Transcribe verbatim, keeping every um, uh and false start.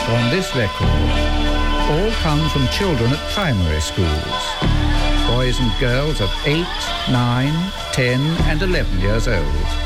on this record all come from children at primary schools. Boys and girls of eight, nine, ten and eleven years old.